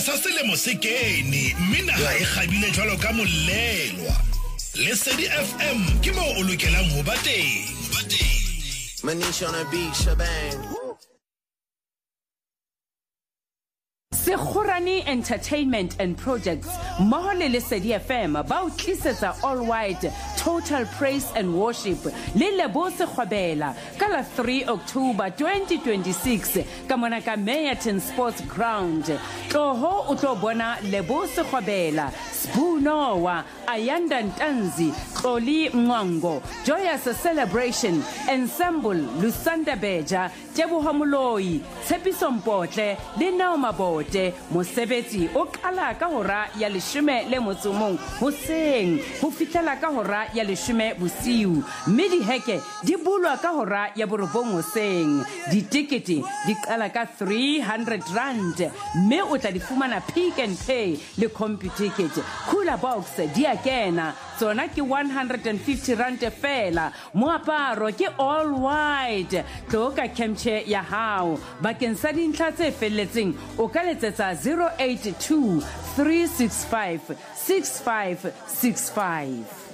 Sa selemo se kene mina ha e kgabile jwalo ka molelwa. Lesedi FM ke mo o lokelang ho ba teng. Manish on a beat, shebang. Sekhurani Entertainment and Projects Mohole Lesedi FM ba o tlisetsa all white total praise and worship le Lebo Sekhwabela ka la 3 October 2026 ka mona ka Meyerton Sports Ground. Tloho o tlo bona Lebo Sekhwabela, Spunowa, Ayanda Ntanzi, Xoli Mwango, Joyous Celebration, Ensemble Lusanda Beja, Teboho Moloi, Tshepiso Mpotle le Naoma Bote. Mosebetsi o kala ka hora ya 10 le motsomong hoseng ho fitlela ka hora ya 10 bosiu, mme di heke di bulwa ka hora ya 9 hoseng. Ditikete di qala ka 300 rand, mme o tla di fumana Pick and Pay le CompuTicket. Cooler Box di a kena, tsona ke 150 rand fela. Moaparo ke all white, tloka kemche ya hao. Bakeng sa dintlha tse felletseng o ka letsetsa 082 365 6565.